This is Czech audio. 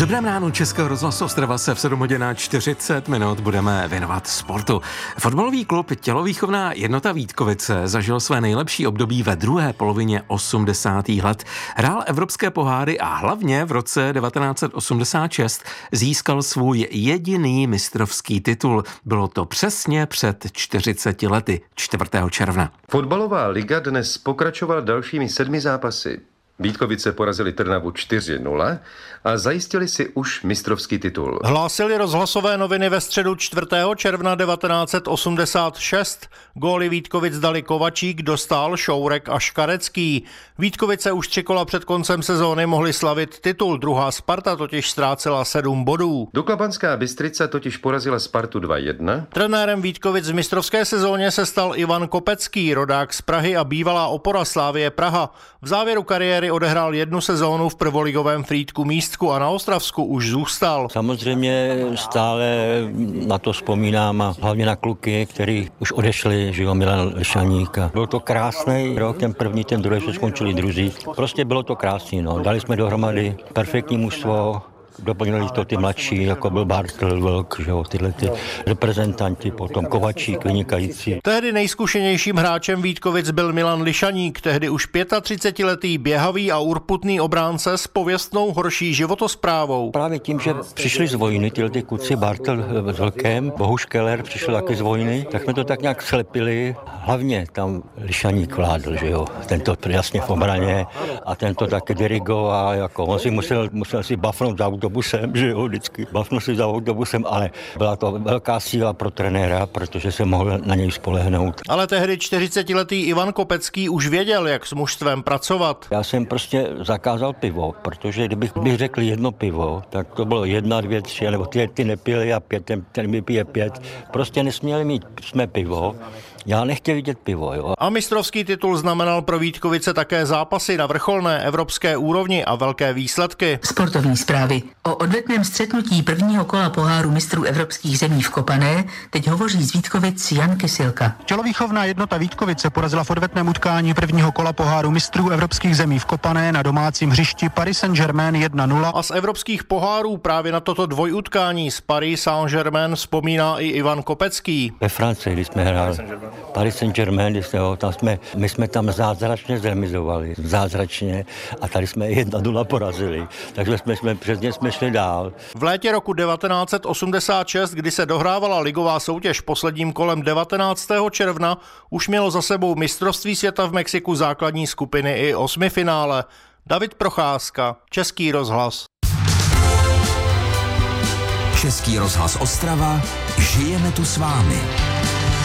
Dobrém ránu Českého rozhlasu Ostrava se v 7:40 budeme věnovat sportu. Fotbalový klub Tělovýchovná jednota Vítkovice zažil své nejlepší období ve druhé polovině 80. let. Hrál evropské poháry a hlavně v roce 1986 získal svůj jediný mistrovský titul. Bylo to přesně před 40 lety, 4. června. Fotbalová liga dnes pokračovala dalšími 7 zápasy. Vítkovice porazili Trnavu 4-0 a zajistili si už mistrovský titul. Hlásili rozhlasové noviny ve středu 4. června 1986. Góly Vítkovic dali Kovačík, Dostál, Šourek a Škarecký. Vítkovice už 3 kola před koncem sezóny mohli slavit titul, druhá Sparta totiž ztrácela 7 bodů. Dukla Banská Bystrica totiž porazila Spartu 2-1. Trenérem Vítkovic v mistrovské sezóně se stal Ivan Kopecký, rodák z Prahy a bývalá opora Slavie Praha. V závěru kariéry odehrál 1 sezónu v prvoligovém Frýdku Místku a na Ostravsku už zůstal. Samozřejmě stále na to vzpomínám a hlavně na kluky, kteří už odešli, že jo, Milan Lišaník. Byl to krásný rok, ten první, ten druhý, se skončili druzí. Prostě bylo to krásný, no. Dali jsme dohromady perfektní mužstvo. Doplnili to ty mladší, jako byl Bartl, Vlk, že jo, tyhle ty reprezentanti, potom Kovačík, vynikající. Tehdy nejzkušenějším hráčem Vítkovic byl Milan Lišaník, tehdy už 35letý běhavý a urputný obránce s pověstnou horší životosprávou. Právě tím, že přišli z vojny, ty kluci Bartl s Vlkem, Bohuš Keller přišel taky z vojny, tak jsme to tak nějak slepili. Hlavně tam Lišaník vládl, že jo, tento jasně v obraně a tento taky dirigoval, jako on si musel si bafnout za autobusem, že jo, vždycky bavnu si za autobusem, ale byla to velká síla pro trenéra, protože se mohl na něj spolehnout. Ale tehdy 40letý Ivan Kopecký už věděl, jak s mužstvem pracovat. Já jsem prostě zakázal pivo, protože kdybych řekl 1 pivo, tak to bylo 1, 2, 3, nebo ty nepili a 5, ten mi pije 5. Prostě nesměli mít jsme pivo. Já nechtěl vidět pivo, jo. A mistrovský titul znamenal pro Vítkovice také zápasy na vrcholné evropské úrovni a velké výsledky. Sportovní zprávy. O odvetném střetnutí prvního kola poháru mistrů evropských zemí v Kopané teď hovoří z Vítkovic Jan Kysilka. Tělovýchovná jednota Vítkovice porazila v odvetném utkání prvního kola poháru mistrů evropských zemí v Kopané na domácím hřišti Paris Saint-Germain 1-0. A z evropských pohárů právě na toto dvojutkání s Paris Saint-Germain vzpomíná i Ivan Kopecký. Ve Francii, když jsme hráli Paris Saint-Germain, my jsme tam zázračně zremizovali, a tady jsme 1-0 porazili, takže jsme šli dál. V létě roku 1986, kdy se dohrávala ligová soutěž posledním kolem 19. června, už mělo za sebou mistrovství světa v Mexiku základní skupiny i 8. finále. David Procházka, Český rozhlas. Český rozhlas Ostrava, žijeme tu s vámi.